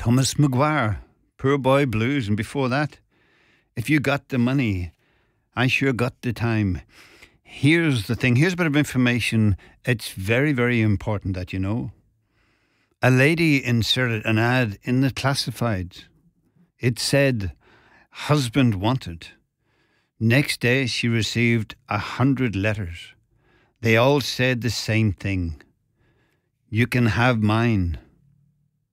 Thomas Maguire, Poor Boy Blues. And before that, If You Got the Money, I Sure Got the Time. Here's the thing. Here's a bit of information. It's very, very important that you know. A lady inserted an ad in the classifieds. It said, husband wanted. Next day, she received 100 letters. They all said the same thing. You can have mine.